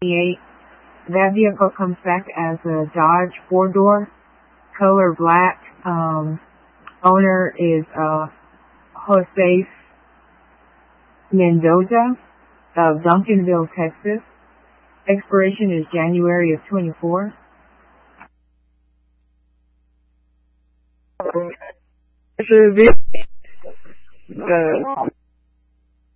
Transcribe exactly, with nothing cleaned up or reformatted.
eight. That vehicle comes back as a Dodge four-door, color black. Um, owner is uh, Jose Mendoza of Duncanville, Texas. Expiration is January of twenty-four. This is the